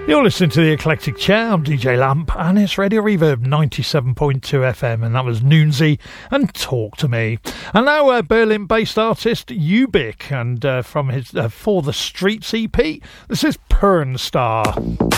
You're listening to the Eclectic Chair. I'm DJ Lamp, and it's Radio Reverb 97.2 FM, and that was Noonsy and Talk to Me. And now Berlin-based artist Ubik, and from his For the Streets EP, this is Pernstar.